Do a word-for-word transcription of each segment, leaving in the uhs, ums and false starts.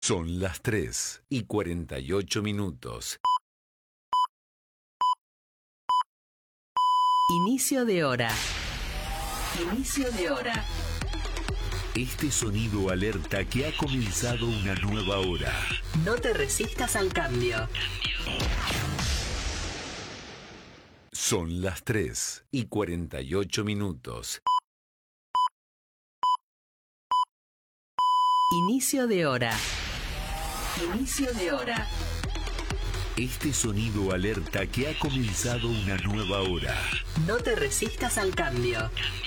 Son las tres y cuarenta y ocho minutos. Inicio de hora. Inicio de hora. Este sonido alerta que ha comenzado una nueva hora. No te resistas al cambio. Son las tres y cuarenta y ocho minutos. Inicio de hora. Inicio de hora. Este sonido alerta que ha comenzado una nueva hora. No te resistas al cambio.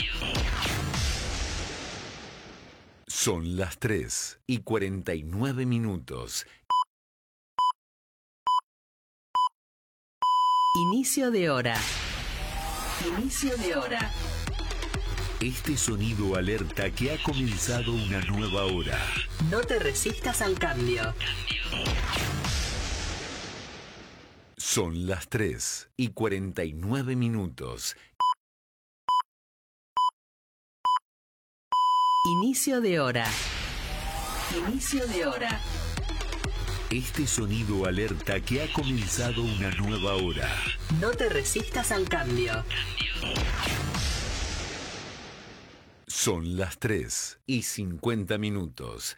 Son las tres y cuarenta y nueve minutos. Inicio de hora. Inicio de hora. Este sonido alerta que ha comenzado una nueva hora. No te resistas al cambio. Son las tres y cuarenta y nueve minutos. Inicio de hora. Inicio de hora. Este sonido alerta que ha comenzado una nueva hora. No te resistas al cambio. Son las tres y cincuenta minutos.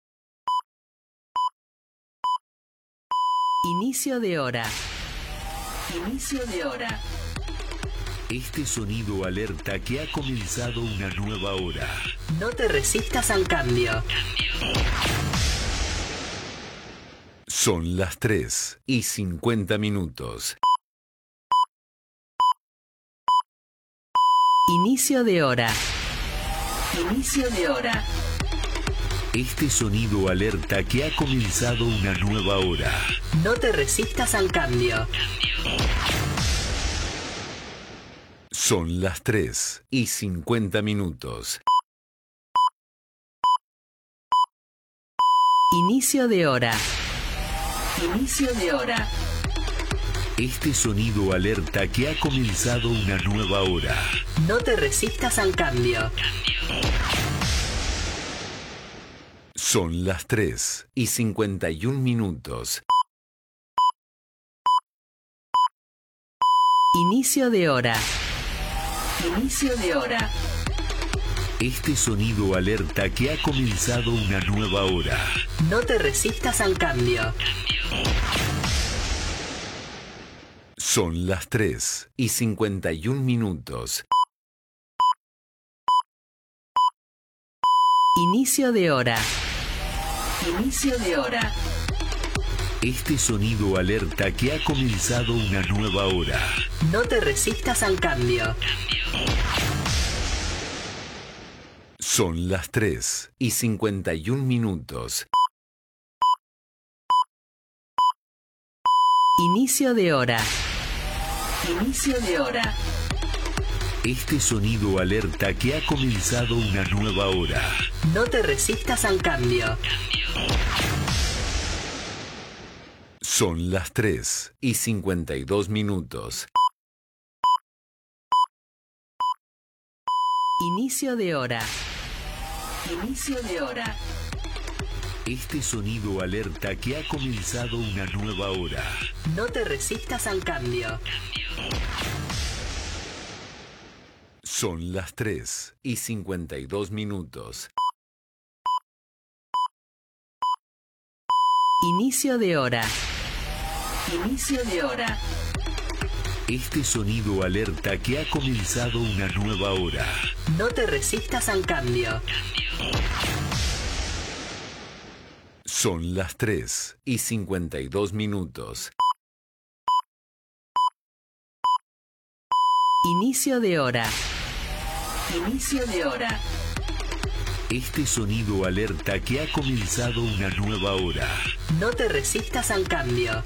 Inicio de hora. Inicio de hora. Este sonido alerta que ha comenzado una nueva hora. No te resistas al cambio. Son las tres y cincuenta minutos. Inicio de hora. Inicio de hora. Este sonido alerta que ha comenzado una nueva hora. No te resistas al cambio. Son las tres y cincuenta minutos. Inicio de hora. Inicio de hora. Este sonido alerta que ha comenzado una nueva hora. No te resistas al cambio. Son las tres y cincuenta y un minutos. Inicio de hora. Inicio de hora. Este sonido alerta que ha comenzado una nueva hora. No te resistas al cambio. Son las tres y cincuenta y un minutos. Inicio de hora. Inicio de hora. Este sonido alerta que ha comenzado una nueva hora. No te resistas al cambio. Son las tres y cincuenta y un minutos. Inicio de hora. Inicio de hora. Este sonido alerta que ha comenzado una nueva hora. No te resistas al cambio. Son las tres y cincuenta y dos minutos. Inicio de hora. Inicio de hora. Este sonido alerta que ha comenzado una nueva hora. No te resistas al cambio. Son las tres y cincuenta y dos minutos. Inicio de hora. Inicio de hora. Este sonido alerta que ha comenzado una nueva hora. No te resistas al cambio. Son las tres y cincuenta y dos minutos. Inicio de hora. Inicio de hora. Este sonido alerta que ha comenzado una nueva hora. No te resistas al cambio.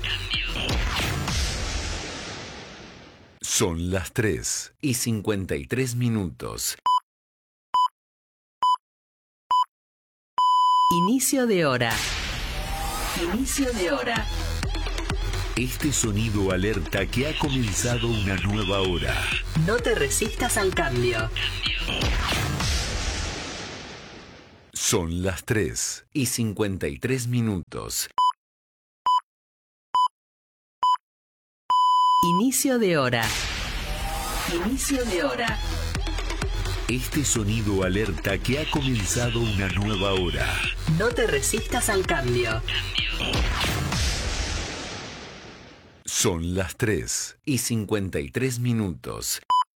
Son las tres y cincuenta y tres minutos. Inicio de hora. Inicio de hora. Este sonido alerta que ha comenzado una nueva hora. No te resistas al cambio. Son las tres y cincuenta y tres minutos. Inicio de hora. Inicio de hora. Este sonido alerta que ha comenzado una nueva hora. No te resistas al cambio. Son las tres y cincuenta y tres minutos.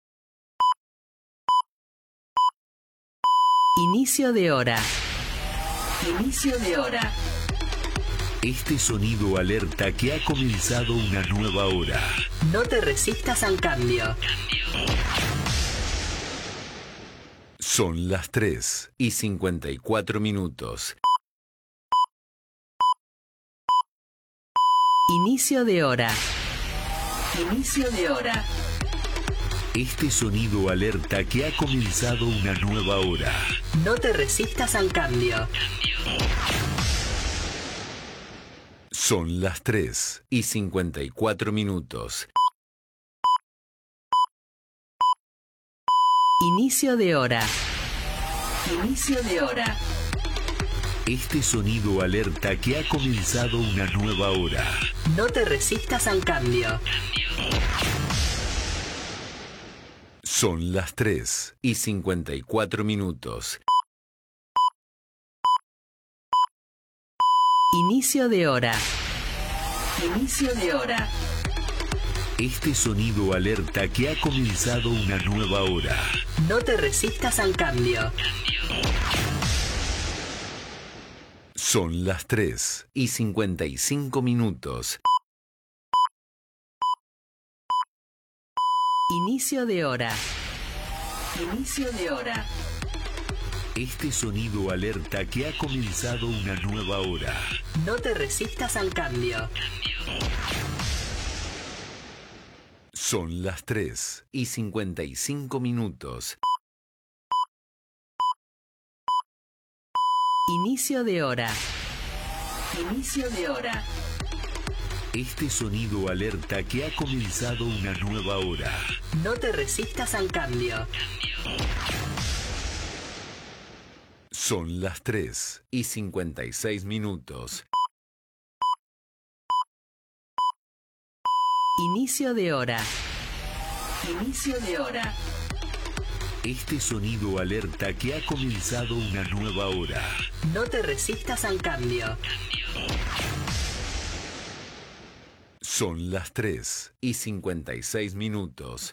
Inicio de hora. Inicio de hora. Este sonido alerta que ha comenzado una nueva hora. No te resistas al cambio. Son las tres y cincuenta y cuatro minutos. Inicio de hora. Inicio de hora. Este sonido alerta que ha comenzado una nueva hora. No te resistas al cambio. Son las tres y cincuenta y cuatro minutos. Inicio de hora. Inicio de hora. Este sonido alerta que ha comenzado una nueva hora. No te resistas al cambio. Son las tres y cincuenta y cuatro minutos. Inicio de hora. Inicio de hora. Este sonido alerta que ha comenzado una nueva hora. No te resistas al cambio. Son las tres y cincuenta y cinco minutos. Inicio de hora. Inicio de hora. Este sonido alerta que ha comenzado una nueva hora. No te resistas al cambio. Son las tres y cincuenta y cinco minutos. Inicio de hora. Inicio de hora. Este sonido alerta que ha comenzado una nueva hora. No te resistas al cambio. Son las tres y cincuenta y seis minutos. Inicio de hora. Inicio de hora. Este sonido alerta que ha comenzado una nueva hora. No te resistas al cambio. Son las tres y cincuenta y seis minutos.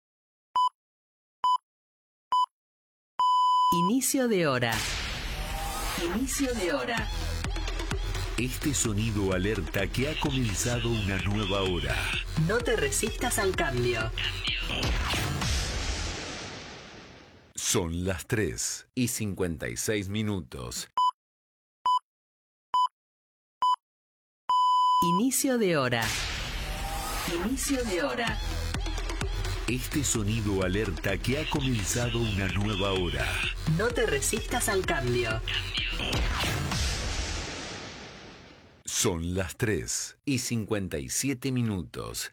Inicio de hora. Inicio de hora. Este sonido alerta que ha comenzado una nueva hora. No te resistas al cambio. Son las tres y cincuenta y seis minutos. Inicio de hora. Inicio de hora. Este sonido alerta que ha comenzado una nueva hora. No te resistas al cambio. Son las tres y cincuenta y siete minutos.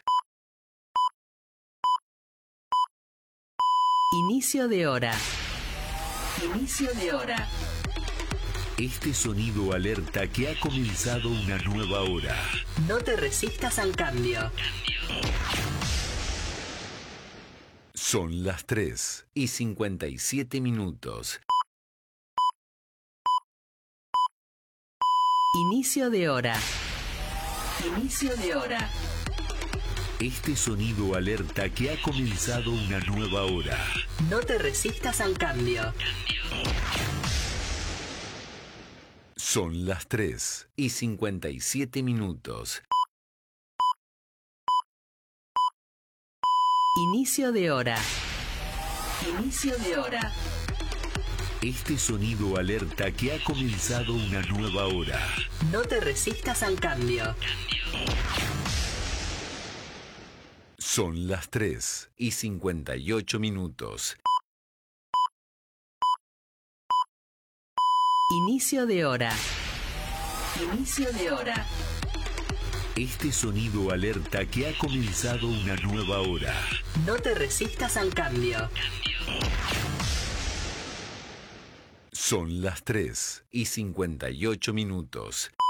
Inicio de hora. Inicio de hora. Este sonido alerta que ha comenzado una nueva hora. No te resistas al cambio. Son las tres y cincuenta y siete minutos. Inicio de hora. Inicio de hora. Este sonido alerta que ha comenzado una nueva hora. No te resistas al cambio. Son las tres y cincuenta y siete minutos. Inicio de hora. Inicio de hora. Este sonido alerta que ha comenzado una nueva hora. No te resistas al cambio. Son las tres y cincuenta y ocho minutos. Inicio de hora. Inicio de hora. Este sonido alerta que ha comenzado una nueva hora. No te resistas al cambio. Son las tres y cincuenta y ocho minutos.